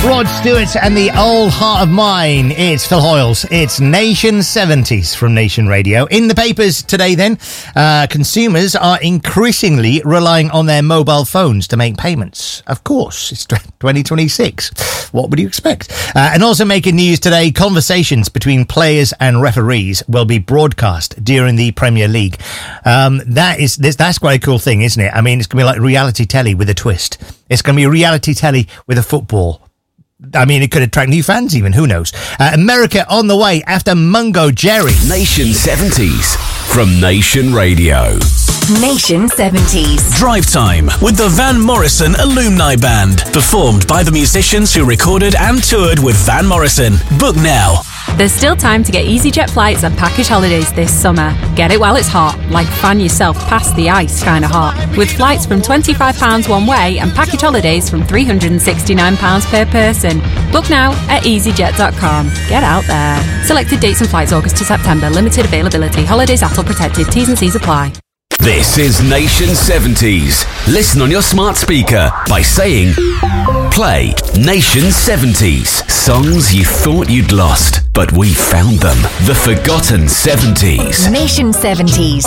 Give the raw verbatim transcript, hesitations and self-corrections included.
Rod Stewart and the Old Heart of Mine. It's Phil Hoyles. It's Nation seventies from Nation Radio. In the papers today then, uh, consumers are increasingly relying on their mobile phones to make payments. Of course, it's twenty twenty-six. What would you expect? Uh, and also making news today, conversations between players and referees will be broadcast during the Premier League. Um, that is, that's quite a cool thing, isn't it? I mean, it's going to be like reality telly with a twist. It's going to be reality telly with a football. I mean, it could attract new fans even, who knows? Uh, America on the way after Mungo Jerry. Nation seventies from Nation Radio. Nation seventies. Drive Time with the Van Morrison Alumni Band. Performed by the musicians who recorded and toured with Van Morrison. Book now. There's still time to get EasyJet flights and package holidays this summer. Get it while it's hot, like fan yourself past the ice kind of hot. With flights from twenty-five pounds one way and package holidays from three hundred sixty-nine pounds per person. Book now at easyjet dot com. Get out there. Selected dates and flights August to September. Limited availability. Holidays A T L protected. T's and C's apply. This is Nation seventies. Listen on your smart speaker by saying, play Nation seventies. Songs you thought you'd lost, but we found them. The Forgotten seventies. Nation seventies.